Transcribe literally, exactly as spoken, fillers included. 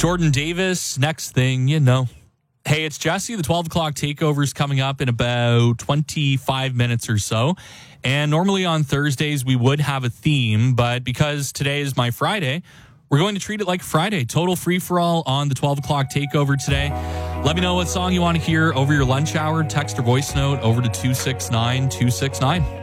Jordan Davis, next thing you know. Hey, it's Jesse. The twelve o'clock takeover is coming up in about twenty-five minutes or so. And normally on Thursdays, we would have a theme, but because today is my Friday, we're going to treat it like Friday. Total free-for-all on the twelve o'clock takeover today. Let me know what song you want to hear over your lunch hour. Text or voice note over to two six nine two six nine.